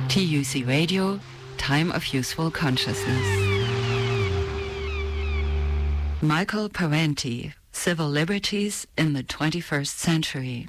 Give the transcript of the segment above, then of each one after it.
TUC Radio, Time of Useful Consciousness. Michael Parenti, Civil Liberties in the 21st Century.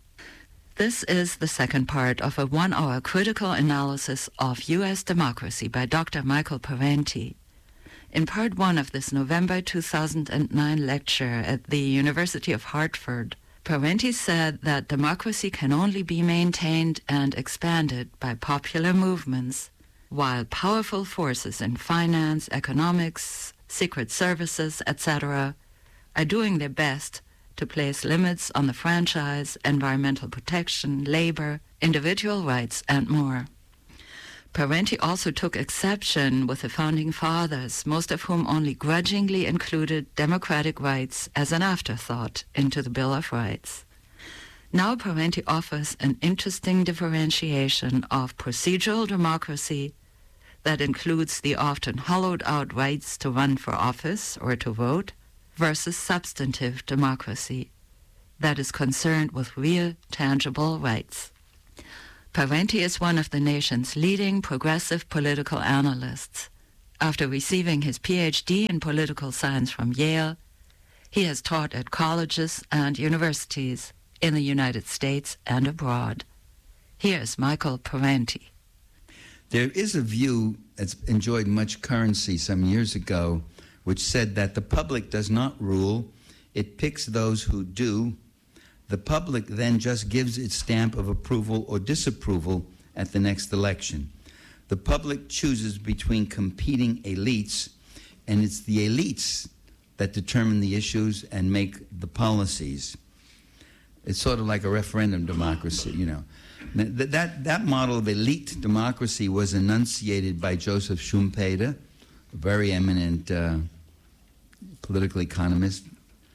This is the second part of a one-hour critical analysis of U.S. democracy by Dr. Michael Parenti. In part one of this November 2009 lecture at the University of Hartford, Parenti said that democracy can only be maintained and expanded by popular movements, while powerful forces in finance, economics, secret services, etc., are doing their best to place limits on the franchise, environmental protection, labor, individual rights, and more. Parenti also took exception with the Founding Fathers, most of whom only grudgingly included democratic rights as an afterthought into the Bill of Rights. Now Parenti offers an interesting differentiation of procedural democracy that includes the often hollowed-out rights to run for office or to vote, versus substantive democracy that is concerned with real, tangible rights. Parenti is one of the nation's leading progressive political analysts. After receiving his PhD in political science from Yale, he has taught at colleges and universities in the United States and abroad. Here's Michael Parenti. There is a view that's enjoyed much currency some years ago, which said that the public does not rule, it picks those who do. The public then just gives its stamp of approval or disapproval at the next election. The public chooses between competing elites, and it's the elites that determine the issues and make the policies. It's sort of like a referendum democracy, you know. That model of elite democracy was enunciated by Joseph Schumpeter, a very eminent political economist,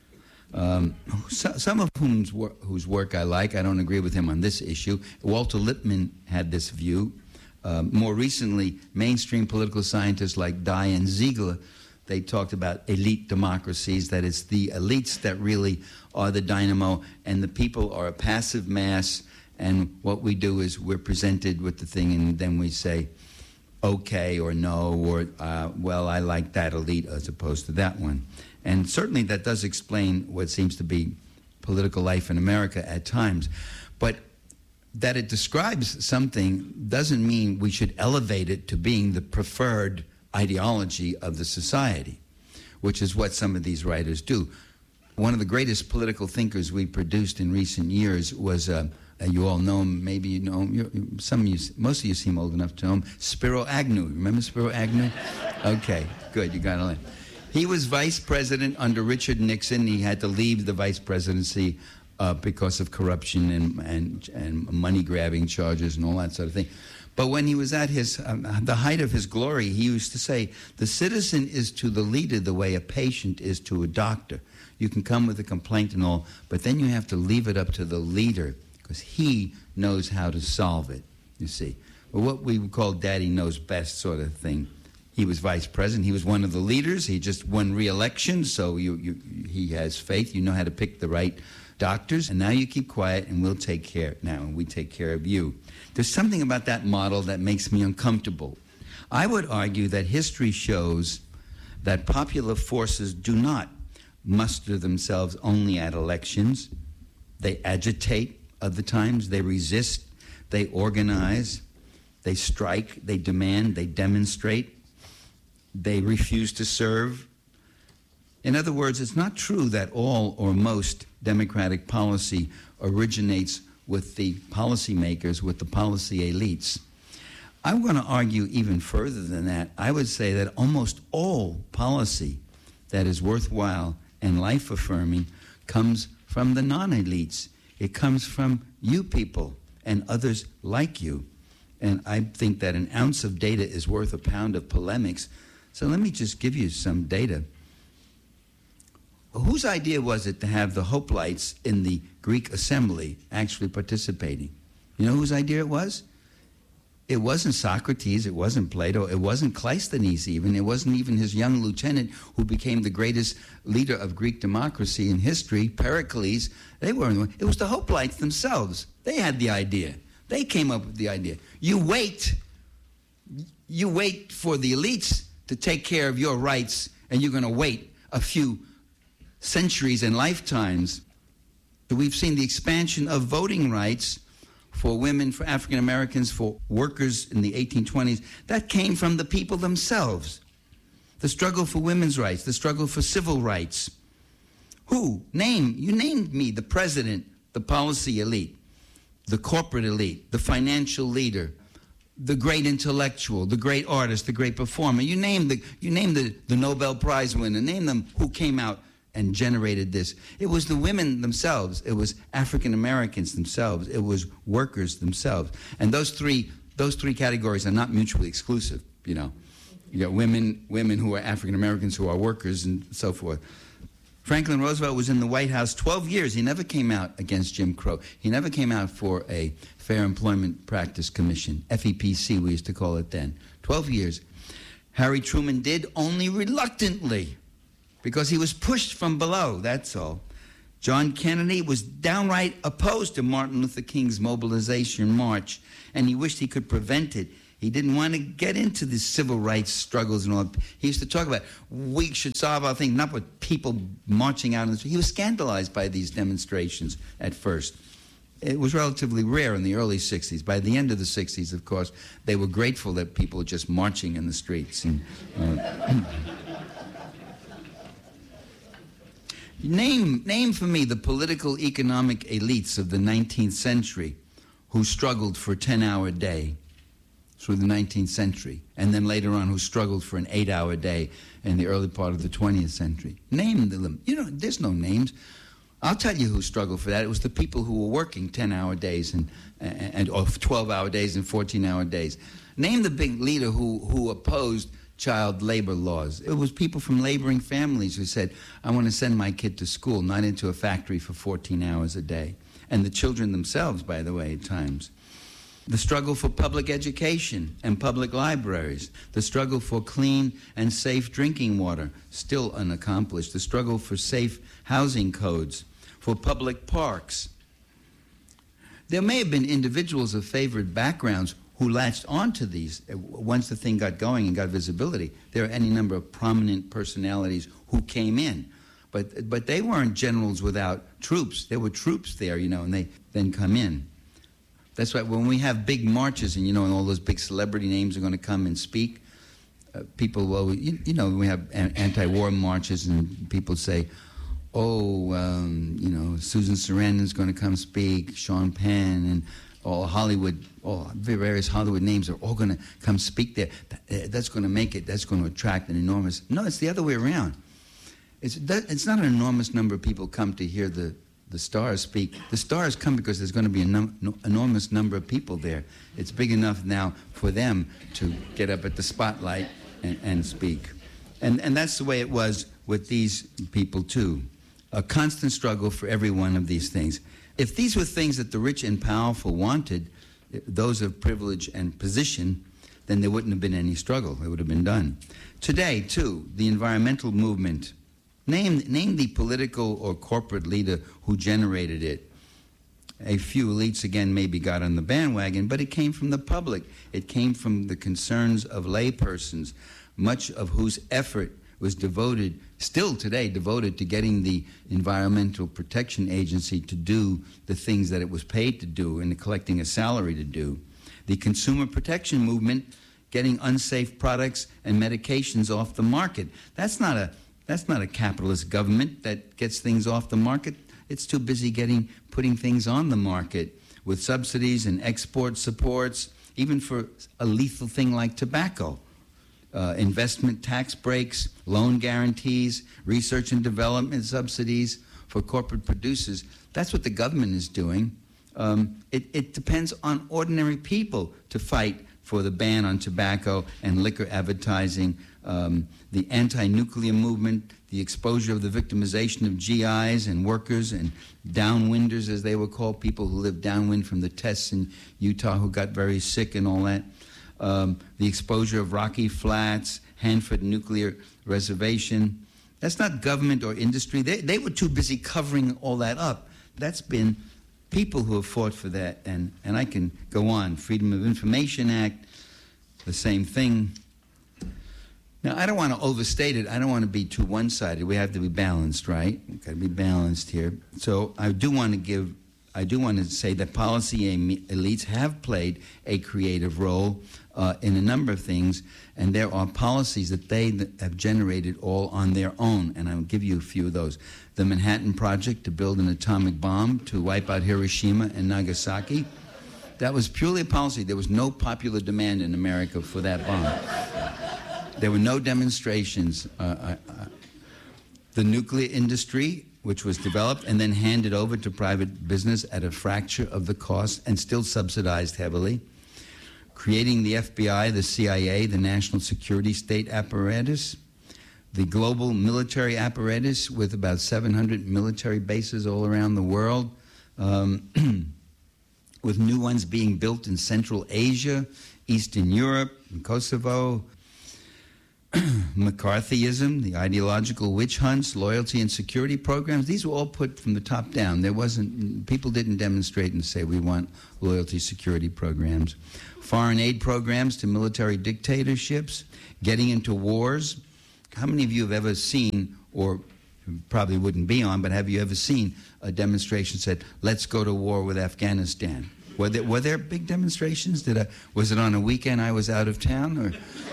some of whose work I like. I don't agree with him on this issue. Walter Lippmann had this view. More recently, mainstream political scientists like Dye and Ziegler, they talked about elite democracies, that it's the elites that really are the dynamo, and the people are a passive mass, and what we do is we're presented with the thing, and then we say, okay or no, or, well, I like that elite as opposed to that one. And certainly that does explain what seems to be political life in America at times. But that it describes something doesn't mean we should elevate it to being the preferred ideology of the society, which is what some of these writers do. One of the greatest political thinkers we produced in recent years was, you all know him, maybe you know him, most of you seem old enough to know him, Spiro Agnew. Remember Spiro Agnew? Okay, good, you got it. He was vice president under Richard Nixon. He had to leave the vice presidency because of corruption and money-grabbing charges and all that sort of thing. But when he was at his the height of his glory, he used to say, the citizen is to the leader the way a patient is to a doctor. You can come with a complaint and all, but then you have to leave it up to the leader because he knows how to solve it, you see. Well, what we would call daddy knows best sort of thing. He was vice president. He was one of the leaders. He just won re-election, so he has faith. You know how to pick the right doctors. And now you keep quiet, and we'll take care now, and we take care of you. There's something about that model that makes me uncomfortable. I would argue that history shows that popular forces do not muster themselves only at elections. They agitate other times. They resist. They organize. They strike. They demand. They demonstrate. They refuse to serve. In other words, it's not true that all or most democratic policy originates with the policymakers, with the policy elites. I'm going to argue even further than that. I would say that almost all policy that is worthwhile and life-affirming comes from the non-elites. It comes from you people and others like you. And I think that an ounce of data is worth a pound of polemics. So let me just give you some data. Whose idea was it to have the hoplites in the Greek assembly actually participating? You know whose idea it was? It wasn't Socrates, it wasn't Plato, it wasn't Cleisthenes even, it wasn't even his young lieutenant who became the greatest leader of Greek democracy in history, Pericles. It was the hoplites themselves. They had the idea. They came up with the idea. You wait You wait for the elites to take care of your rights, and you're going to wait a few centuries and lifetimes. We've seen the expansion of voting rights for women, for African Americans, for workers in the 1820s. That came from the people themselves. The struggle for women's rights, the struggle for civil rights. You named me the president, the policy elite, the corporate elite, the financial leader, the great intellectual, the great artist, the great performer. You name the Nobel Prize winner. Name them who came out and generated this. It was the women themselves. It was African Americans themselves. It was workers themselves. And those three categories are not mutually exclusive. You got women who are African Americans who are workers and so forth. Franklin Roosevelt was in the White House 12 years. He never came out against Jim Crow. He never came out for a Fair Employment Practice Commission, FEPC we used to call it then. 12 years. Harry Truman did, only reluctantly, because he was pushed from below, that's all. John Kennedy was downright opposed to Martin Luther King's mobilization march, and he wished he could prevent it. He didn't want to get into the civil rights struggles and all. He used to talk about, we should solve our thing, not with people marching out. He was scandalized by these demonstrations at first. It was relatively rare in the early 60s. By the end of the 60s, of course, they were grateful that people were just marching in the streets. And, Name for me the political economic elites of the 19th century who struggled for a 10-hour day through the 19th century, and then later on who struggled for an 8-hour day in the early part of the 20th century. Name them. There's no names. I'll tell you who struggled for that. It was the people who were working 10-hour days or 12-hour days and 14-hour days. Name the big leader who opposed child labor laws. It was people from laboring families who said, I want to send my kid to school, not into a factory for 14 hours a day. And the children themselves, by the way, at times. The struggle for public education and public libraries. The struggle for clean and safe drinking water, still unaccomplished. The struggle for safe housing codes, for public parks. There may have been individuals of favored backgrounds who latched onto these once the thing got going and got visibility. There are any number of prominent personalities who came in. But they weren't generals without troops. There were troops there, and they then come in. That's why when we have big marches and all those big celebrity names are going to come and speak, people will, we have anti-war marches and people say, Susan Sarandon's going to come speak, Sean Penn, and all various Hollywood names are all going to come speak there. That's going to make it, that's going to attract an enormous... No, it's the other way around. It's not an enormous number of people come to hear the stars speak. The stars come because there's going to be an enormous number of people there. It's big enough now for them to get up at the spotlight and speak. And that's the way it was with these people, too. A constant struggle for every one of these things. If these were things that the rich and powerful wanted, those of privilege and position, then there wouldn't have been any struggle. It would have been done. Today, too, the environmental movement. Name the political or corporate leader who generated it. A few elites, again, maybe got on the bandwagon, but it came from the public. It came from the concerns of laypersons, much of whose effort was still today devoted to getting the Environmental Protection Agency to do the things that it was paid to do and collecting a salary to do. The consumer protection movement, getting unsafe products and medications off the market. That's not a capitalist government that gets things off the market. It's too busy putting things on the market with subsidies and export supports, even for a lethal thing like tobacco. Investment tax breaks, loan guarantees, research and development subsidies for corporate producers. That's what the government is doing. It depends on ordinary people to fight for the ban on tobacco and liquor advertising, the anti-nuclear movement, the exposure of the victimization of GIs and workers and downwinders, as they were called, people who lived downwind from the tests in Utah who got very sick and all that. The exposure of Rocky Flats, Hanford Nuclear Reservation. That's not government or industry. They were too busy covering all that up. That's been people who have fought for that, and I can go on. Freedom of Information Act, the same thing. Now, I don't want to overstate it. I don't want to be too one-sided. We have to be balanced, right? We've got to be balanced here. So I do want to say that policy elites have played a creative role in a number of things, and there are policies that they have generated all on their own, and I'll give you a few of those. The Manhattan Project to build an atomic bomb to wipe out Hiroshima and Nagasaki. That was purely a policy. There was no popular demand in America for that bomb. There were no demonstrations. The nuclear industry, which was developed and then handed over to private business at a fraction of the cost and still subsidized heavily. Creating the FBI, the CIA, the national security state apparatus, the global military apparatus with about 700 military bases all around the world, with new ones being built in Central Asia, Eastern Europe, and Kosovo. McCarthyism, the ideological witch hunts, loyalty and security programs, these were all put from the top down. People didn't demonstrate and say we want loyalty security programs. Foreign aid programs to military dictatorships, getting into wars. How many of you have ever seen, or probably wouldn't be on, but have you ever seen a demonstration said, let's go to war with Afghanistan? Were there big demonstrations? Was it on a weekend I was out of town? Or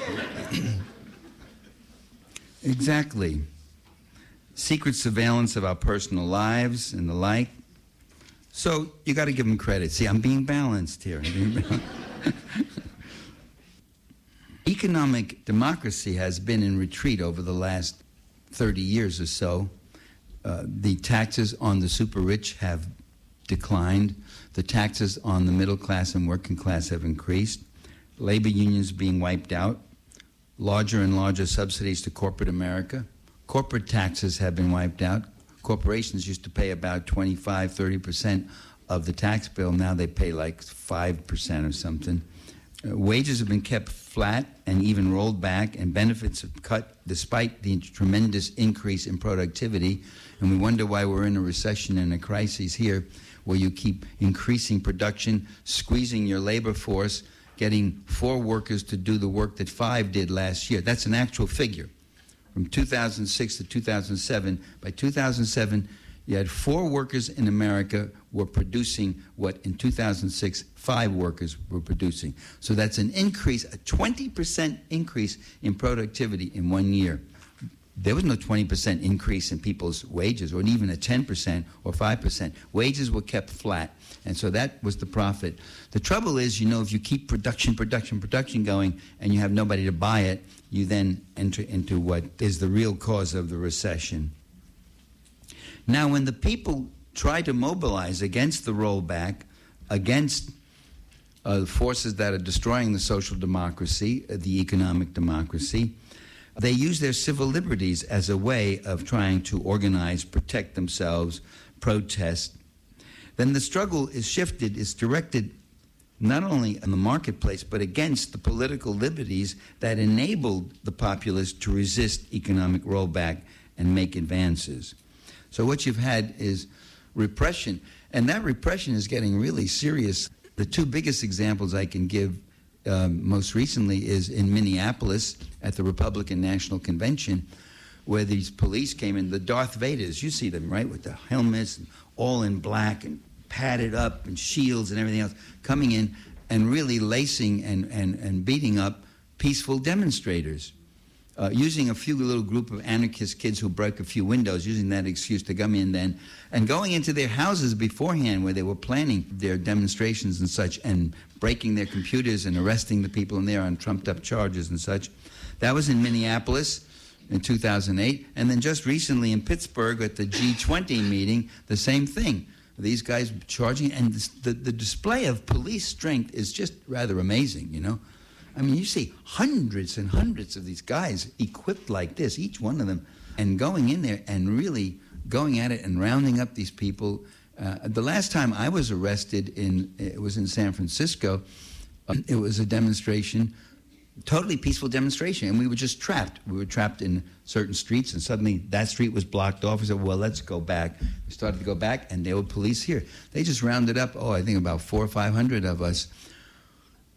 Exactly. Secret surveillance of our personal lives and the like. So you got to give them credit. See, I'm being balanced here. Economic democracy has been in retreat over the last 30 years or so. The taxes on the super rich have declined. The taxes on the middle class and working class have increased. Labor unions being wiped out. Larger and larger subsidies to corporate America. Corporate taxes have been wiped out. Corporations used to pay about 25, 30% of the tax bill. Now they pay like 5% or something. Wages have been kept flat and even rolled back, and benefits have cut despite the tremendous increase in productivity. And we wonder why we're in a recession and a crisis here, where you keep increasing production, squeezing your labor force, getting 4 workers to do the work that 5 did last year. That's an actual figure. From 2006 to 2007, by 2007, you had 4 workers in America were producing what in 2006, 5 workers were producing. So that's an increase, a 20% increase in productivity in 1 year. There was no 20% increase in people's wages, or even a 10% or 5%. Wages were kept flat, and so that was the profit. The trouble is, if you keep production going, and you have nobody to buy it, you then enter into what is the real cause of the recession. Now, when the people try to mobilize against the rollback, against forces that are destroying the social democracy, the economic democracy, they use their civil liberties as a way of trying to organize, protect themselves, protest. Then the struggle is shifted, is directed not only in the marketplace, but against the political liberties that enabled the populace to resist economic rollback and make advances. So what you've had is repression, and that repression is getting really serious. The 2 biggest examples I can give most recently is in Minneapolis at the Republican National Convention, where these police came in, the Darth Vaders, you see them, right, with the helmets, and all in black and padded up and shields and everything else, coming in and really lacing and beating up peaceful demonstrators, using a few little group of anarchist kids who broke a few windows, using that excuse to come in then, and going into their houses beforehand where they were planning their demonstrations and such, and breaking their computers and arresting the people in there on trumped-up charges and such. That was in Minneapolis in 2008. And then just recently in Pittsburgh at the G20 meeting, the same thing. These guys charging, and the display of police strength is just rather amazing, I mean, you see hundreds and hundreds of these guys equipped like this, each one of them, and going in there and really going at it and rounding up these people. The last time I was arrested, it was in San Francisco. It was a demonstration, totally peaceful demonstration, and we were just trapped. We were trapped in certain streets, and suddenly that street was blocked off. We said, well, let's go back. We started to go back, and there were police here. They just rounded up, I think about 400 or 500 of us.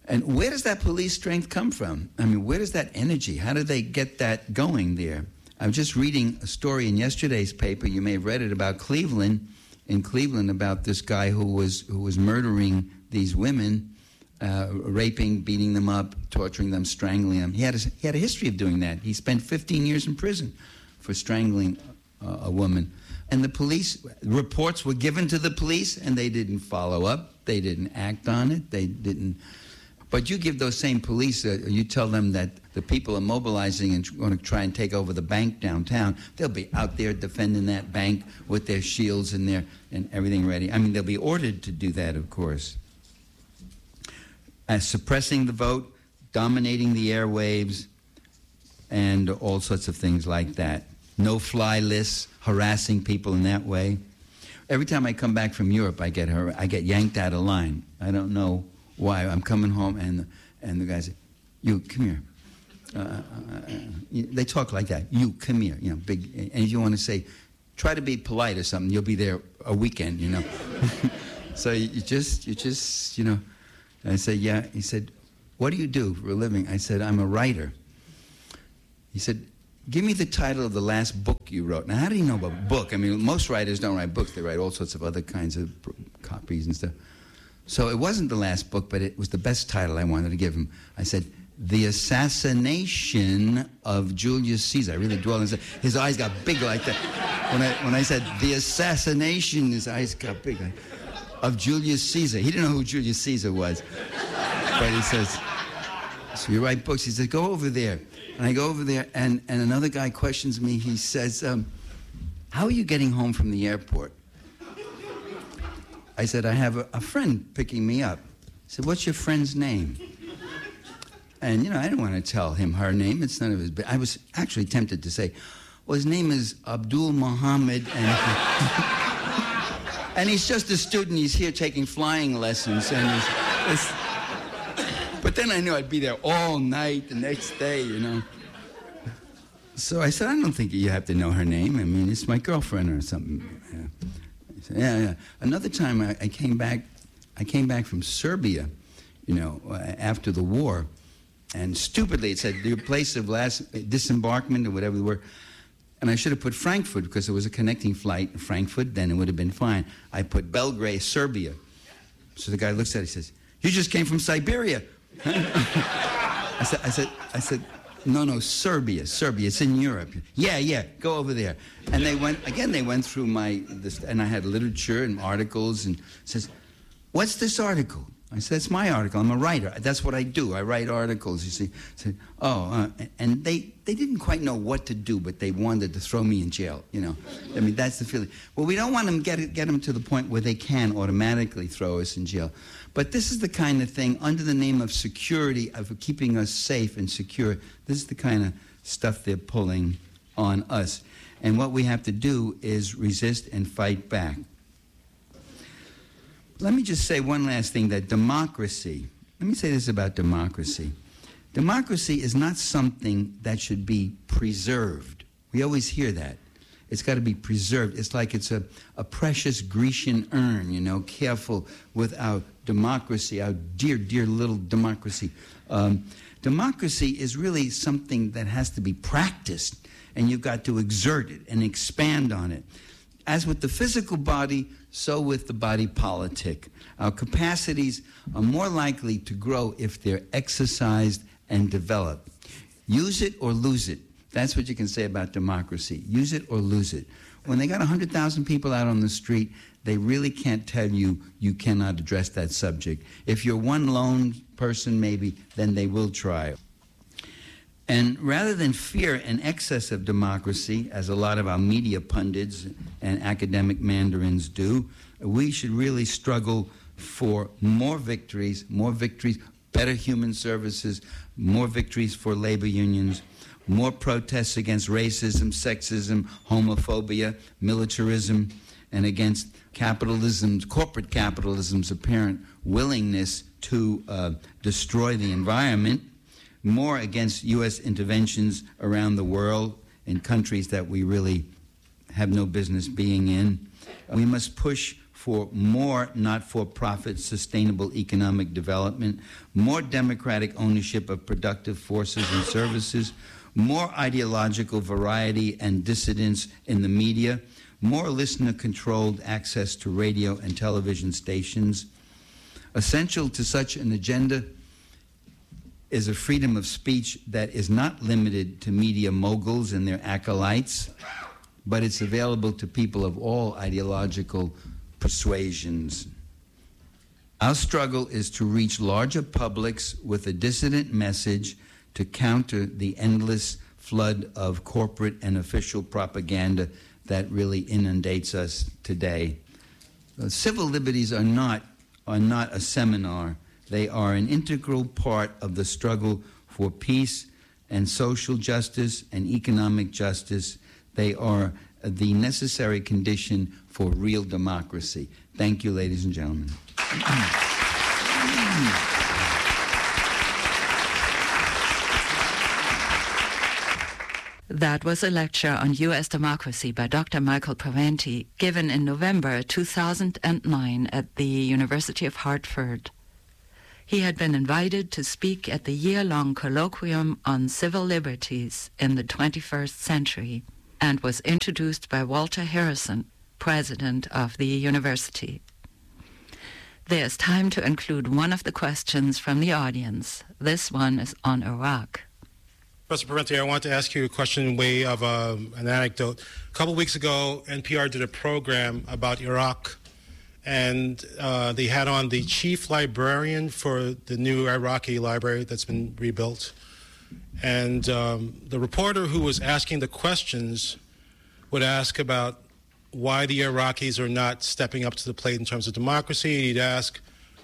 And where does that police strength come from? I mean, where does that energy, how do they get that going there? I was just reading a story in yesterday's paper, you may have read it, about Cleveland, in Cleveland, about this guy who was murdering these women, raping, beating them up, torturing them, strangling them. He had a history of doing that. He spent 15 years in prison for strangling a woman. And the police, reports were given to the police, and they didn't follow up. They didn't act on it. They didn't. But you give those same police, you tell them that the people are mobilizing and going to try and take over the bank downtown. They'll be out there defending that bank with their shields and everything ready. I mean, they'll be ordered to do that, of course. Suppressing the vote, dominating the airwaves, and all sorts of things like that. No-fly lists, harassing people in that way. Every time I come back from Europe, I get yanked out of line. I don't know why. I'm coming home, and the guy says, "You, come here." They talk like that. "You, come here." You know, big. And if you want to say, try to be polite or something, you'll be there a weekend, you know. So you just, you know. I said, "Yeah." He said, "What do you do for a living?" I said, "I'm a writer." He said, "Give me the title of the last book you wrote." Now, how do you know about book? I mean, most writers don't write books. They write all sorts of other kinds of copies and stuff. So it wasn't the last book, but it was the best title I wanted to give him. I said, "The Assassination of Julius Caesar." I really dwelled on his eyes got big like that. When I said, "The Assassination," his eyes got big. Of Julius Caesar. He didn't know who Julius Caesar was. But he says, "So you write books?" He says, "Go over there." And I go over there, and another guy questions me. He says, "How are you getting home from the airport?" I said, "I have a friend picking me up." He said, "What's your friend's name?" And, you know, I didn't want to tell him her name. It's none of his business. I was actually tempted to say, "Well, his name is Abdul Muhammad, and he's just a student. He's here taking flying lessons." And but then I knew I'd be there all night the next day, you know. So I said, "I don't think you have to know her name. I mean, it's my girlfriend or something." Yeah. He said, yeah. Another time I came back from Serbia, you know, after the war, and stupidly it said your place of last disembarkment or whatever the word. And I should have put Frankfurt because there was a connecting flight in Frankfurt, then it would have been fine. I put Belgrade, Serbia. So the guy looks at it, he says, "You just came from Siberia." I said, no, Serbia. It's in Europe. Yeah, go over there. And they went through and I had literature and articles, and says, "What's this article?" I said, "It's my article. I'm a writer. That's what I do. I write articles," you see. I said, and they didn't quite know what to do, but they wanted to throw me in jail, you know. I mean, that's the feeling. Well, we don't want them get them to the point where they can automatically throw us in jail. But this is the kind of thing, under the name of security, of keeping us safe and secure, this is the kind of stuff they're pulling on us. And what we have to do is resist and fight back. Let me just say one last thing, that democracy, let me say this about democracy. Democracy is not something that should be preserved. We always hear that. It's got to be preserved. It's like it's a precious Grecian urn, you know, careful with our democracy, our dear, dear little democracy. Democracy is really something that has to be practiced, and you've got to exert it and expand on it. As with the physical body, so with the body politic. Our capacities are more likely to grow if they're exercised and developed. Use it or lose it. That's what you can say about democracy. Use it or lose it. When they got 100,000 people out on the street, they really can't tell you you cannot address that subject. If you're one lone person, maybe, then they will try. And rather than fear an excess of democracy, as a lot of our media pundits and academic mandarins do, we should really struggle for more victories, better human services, more victories for labor unions, more protests against racism, sexism, homophobia, militarism, and against capitalism's, corporate capitalism's apparent willingness to destroy the environment, more against U.S. interventions around the world in countries that we really have no business being in. We must push for more not-for-profit sustainable economic development, more democratic ownership of productive forces and services, more ideological variety and dissidence in the media, more listener-controlled access to radio and television stations. Essential to such an agenda is a freedom of speech that is not limited to media moguls and their acolytes, but it's available to people of all ideological persuasions. Our struggle is to reach larger publics with a dissident message to counter the endless flood of corporate and official propaganda that really inundates us today. Civil liberties are not a seminar. They are an integral part of the struggle for peace and social justice and economic justice. They are the necessary condition for real democracy. Thank you, ladies and gentlemen. That was a lecture on U.S. democracy by Dr. Michael Parenti, given in November 2009 at the University of Hartford. He had been invited to speak at the year-long colloquium on civil liberties in the 21st century and was introduced by Walter Harrison, president of the university. There's time to include one of the questions from the audience. This one is on Iraq. Professor Parenti, I want to ask you a question in way of an anecdote. A couple weeks ago, NPR did a program about Iraq, and they had on the chief librarian for the new Iraqi library that's been rebuilt. And the reporter who was asking the questions would ask about why the Iraqis are not stepping up to the plate in terms of democracy. He'd ask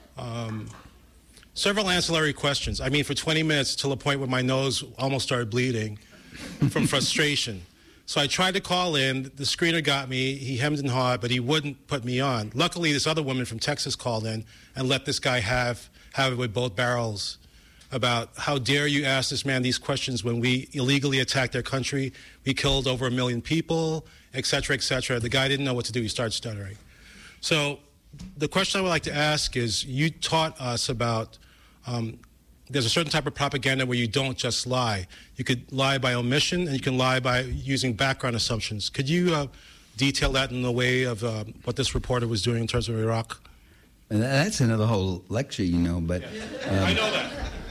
several ancillary questions. I mean, for 20 minutes till a point where my nose almost started bleeding from frustration. So I tried to call in. The screener got me. He hemmed and hawed, but he wouldn't put me on. Luckily, this other woman from Texas called in and let this guy have it with both barrels about how dare you ask this man these questions when we illegally attacked their country. We killed over 1 million people, et cetera, et cetera. The guy didn't know what to do. He started stuttering. So the question I would like to ask is, you taught us about there's a certain type of propaganda where you don't just lie. You could lie by omission, and you can lie by using background assumptions. Could you detail that in the way of what this reporter was doing in terms of Iraq? That's another whole lecture, you know, but... I know that.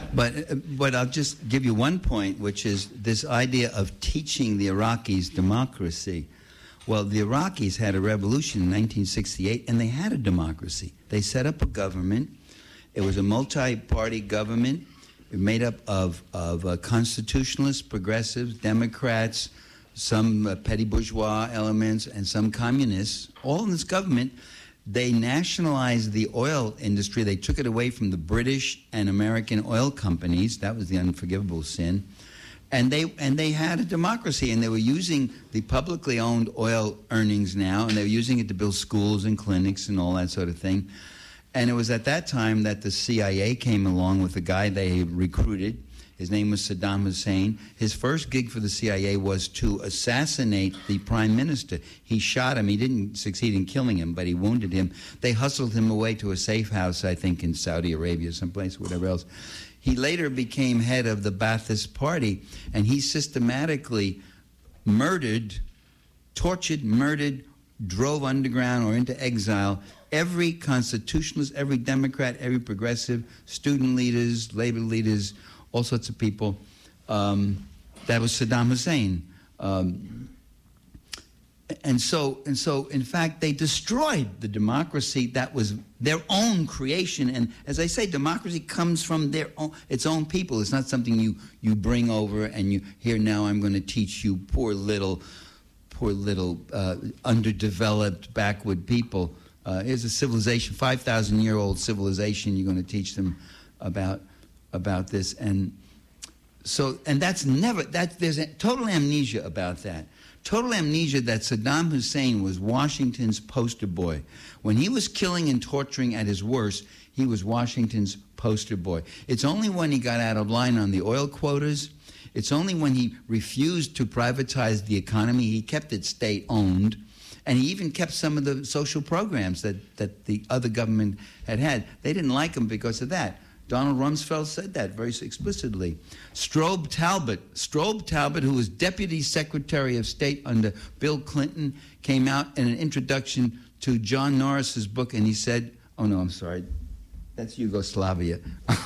But I'll just give you one point, which is this idea of teaching the Iraqis democracy. Well, the Iraqis had a revolution in 1968, and they had a democracy. They set up a government. It was a multi-party government made up of constitutionalists, progressives, Democrats, some petty bourgeois elements, and some communists. All in this government. They nationalized the oil industry. They took it away from the British and American oil companies. That was the unforgivable sin. And they had a democracy, and they were using the publicly owned oil earnings now, and they were using it to build schools and clinics and all that sort of thing. And it was at that time that the CIA came along with a guy they recruited. His name was Saddam Hussein. His first gig for the CIA was to assassinate the prime minister. He shot him. He didn't succeed in killing him, but he wounded him. They hustled him away to a safe house, I think, in Saudi Arabia, someplace, whatever else. He later became head of the Ba'athist Party, and he systematically murdered, tortured, murdered, drove underground or into exile every constitutionalist, every Democrat, every progressive, student leaders, labor leaders, all sorts of people. That was Saddam Hussein. And so, in fact, they destroyed the democracy that was their own creation. And as I say, democracy comes from its own people. It's not something you bring over and you, here now I'm going to teach you poor little underdeveloped, backward people. Here's a civilization, 5,000-year-old civilization. You're going to teach them about this, and that's never there's a total amnesia about that. Total amnesia that Saddam Hussein was Washington's poster boy. When he was killing and torturing at his worst, he was Washington's poster boy. It's only when he got out of line on the oil quotas, it's only when he refused to privatize the economy, he kept it state-owned, And he even kept some of the social programs that the other government had. They didn't like him because of that. Donald Rumsfeld said that very explicitly. Strobe Talbot, who was Deputy Secretary of State under Bill Clinton, came out in an introduction to John Norris's book, and he said, oh no, I'm sorry, that's Yugoslavia.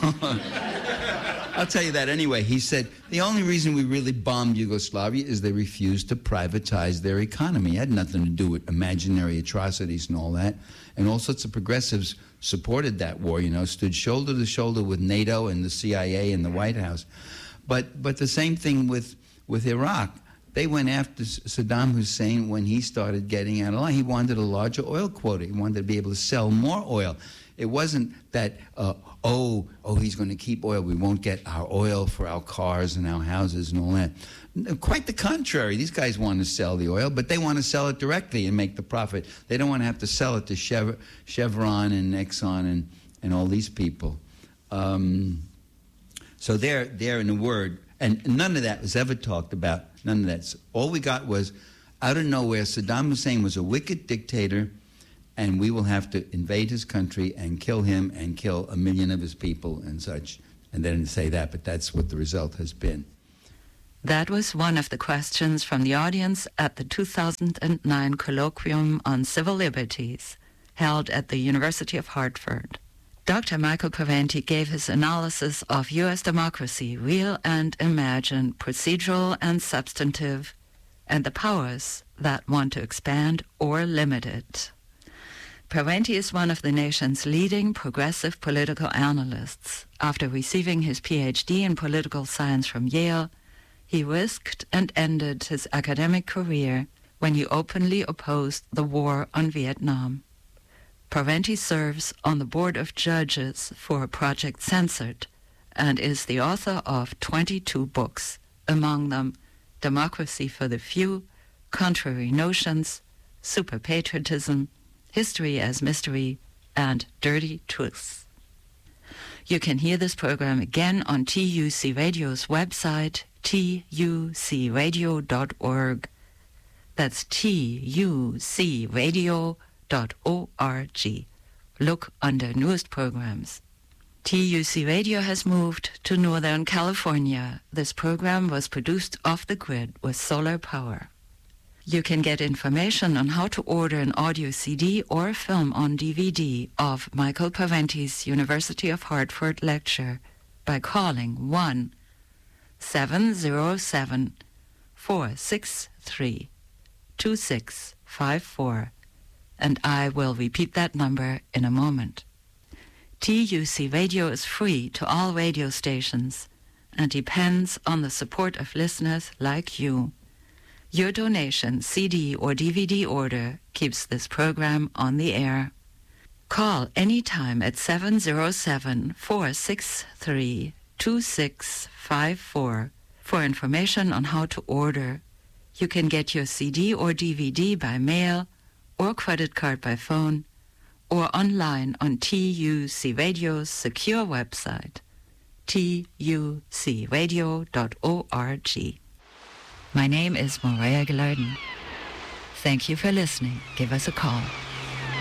I'll tell you that anyway. He said, the only reason we really bombed Yugoslavia is they refused to privatize their economy. It had nothing to do with imaginary atrocities and all that. And all sorts of progressives supported that war, stood shoulder to shoulder with NATO and the CIA and the White House. But the same thing with Iraq. They went after Saddam Hussein when he started getting out of line. He wanted a larger oil quota. He wanted to be able to sell more oil. It wasn't that, he's going to keep oil. We won't get our oil for our cars and our houses and all that. Quite the contrary. These guys want to sell the oil, but they want to sell it directly and make the profit. They don't want to have to sell it to Chevron and Exxon and all these people. So they're in a word, and none of that was ever talked about. None of that. All we got was, out of nowhere, Saddam Hussein was a wicked dictator, and we will have to invade his country and kill him and kill 1 million of his people and such. And they didn't say that, but that's what the result has been. That was one of the questions from the audience at the 2009 Colloquium on Civil Liberties, held at the University of Hartford. Dr. Michael Parenti gave his analysis of U.S. democracy, real and imagined, procedural and substantive, and the powers that want to expand or limit it. Parenti is one of the nation's leading progressive political analysts. After receiving his Ph.D. in political science from Yale, he risked and ended his academic career when he openly opposed the war on Vietnam. Parenti serves on the board of judges for Project Censored and is the author of 22 books, among them Democracy for the Few, Contrary Notions, Super Patriotism, History as Mystery, and Dirty Truths. You can hear this program again on TUC Radio's website, tucradio.org. That's tucradio.org. Look under Newest Programs. TUC Radio has moved to Northern California. This program was produced off the grid with solar power. You can get information on how to order an audio CD or film on DVD of Michael Parenti's University of Hartford lecture by calling 1-707-463-2654, and I will repeat that number in a moment. TUC Radio is free to all radio stations and depends on the support of listeners like you. Your donation, CD or DVD order, keeps this program on the air. Call anytime at 707-463-2654 for information on how to order. You can get your CD or DVD by mail or credit card by phone or online on TUC Radio's secure website, tucradio.org. My name is Maria Gilardin. Thank you for listening. Give us a call.